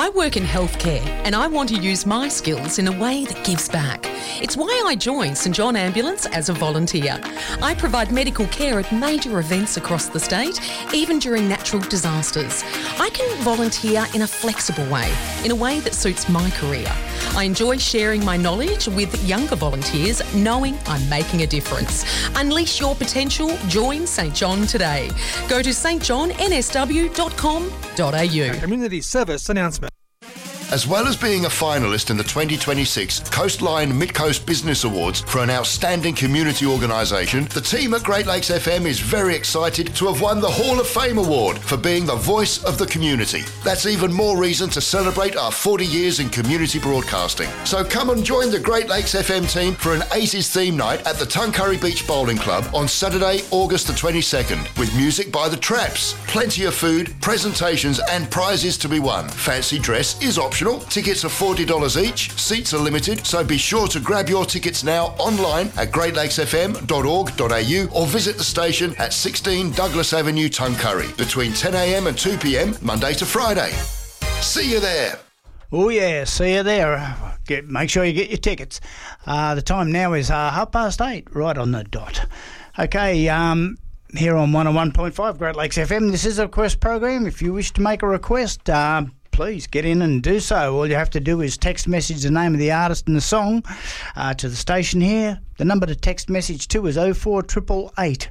I work in healthcare and I want to use my skills in a way that gives back. It's why I joined St John Ambulance as a volunteer. I provide medical care at major events across the state, even during natural disasters. I can volunteer in a flexible way, in a way that suits my career. I enjoy sharing my knowledge with younger volunteers, knowing I'm making a difference. Unleash your potential. Join St John today. Go to stjohnsw.com.au. Community service announcement. As well as being a finalist in the 2026 Coastline Mid-Coast Business Awards for an outstanding community organisation, the team at Great Lakes FM is very excited to have won the Hall of Fame Award for being the voice of the community. That's even more reason to celebrate our 40 years in community broadcasting. So come and join the Great Lakes FM team for an 80s theme night at the Tuncurry Beach Bowling Club on Saturday, August the 22nd, with music by the Traps, plenty of food, presentations and prizes to be won. Fancy dress is optional. Tickets are $40 each. Seats are limited, so be sure to grab your tickets now online at greatlakesfm.org.au or visit the station at 16 Douglas Avenue, Tuncurry, between 10 a.m. and 2 p.m, Monday to Friday. See you there. Oh yeah, see you there. Make sure you get your tickets. The time now is 8:30, right on the dot. Okay, here on 101.5 Great Lakes FM, this is a request program. If you wish to make a request, please get in and do so. All you have to do is text message the name of the artist and the song to the station here. The number to text message to is 04888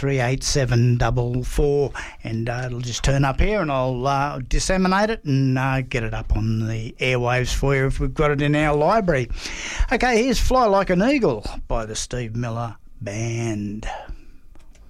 38744, and it'll just turn up here and I'll disseminate it and get it up on the airwaves for you if we've got it in our library. Okay, here's Fly Like an Eagle by the Steve Miller Band.